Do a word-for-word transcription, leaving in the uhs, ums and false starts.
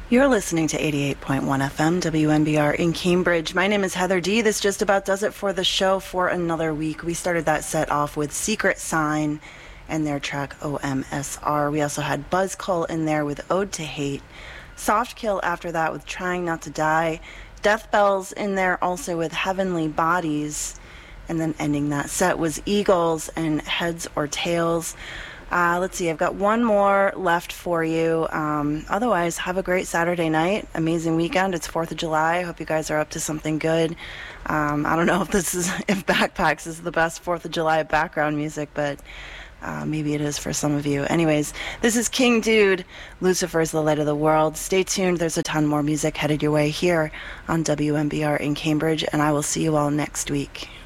You're listening to eighty-eight point one F M, W M B R in Cambridge. My name is Heather D. This just about does it for the show for another week. We started that set off with Secret Sign and their track O M S R. We also had Buzzcull in there with Ode to Hate. Soft Kill after that with Trying Not to Die. Death Bells in there also with Heavenly Bodies. And then ending that set was Eagles and Heads or Tails. Uh, let's see, I've got one more left for you. Um, otherwise, have a great Saturday night. Amazing weekend. It's fourth of July. I hope you guys are up to something good. Um, I don't know if this is, if Backpacks is the best fourth of July background music, but uh, maybe it is for some of you. Anyways, this is King Dude. Lucifer's the light of the world. Stay tuned. There's a ton more music headed your way here on W M B R in Cambridge, and I will see you all next week.